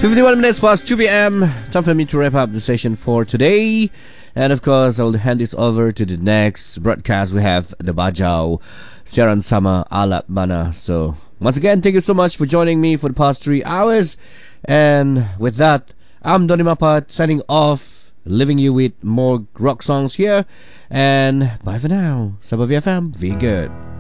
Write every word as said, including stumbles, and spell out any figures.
fifty-one minutes past two p.m. Time for me to wrap up the session for today. And of course, I'll hand this over to the next broadcast. We have the Bajau Siaran Sama Alat Mana. So, once again, thank you so much for joining me for the past three hours. And with that, I'm Donny Mapat signing off, leaving you with more rock songs here. And bye for now. Sabah V F M, be good.